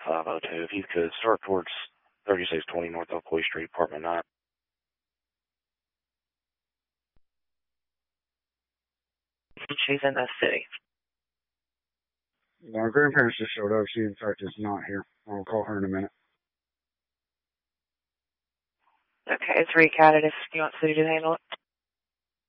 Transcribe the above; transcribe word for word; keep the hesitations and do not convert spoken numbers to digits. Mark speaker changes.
Speaker 1: five oh two. If you could start towards thirty-six twenty North Oakwood Street, apartment nine.
Speaker 2: She's in the city.
Speaker 3: My grandparents just showed up. She, in fact, is not here. I'll call her in a minute.
Speaker 2: Okay, it's recatted if you want Sue to handle it.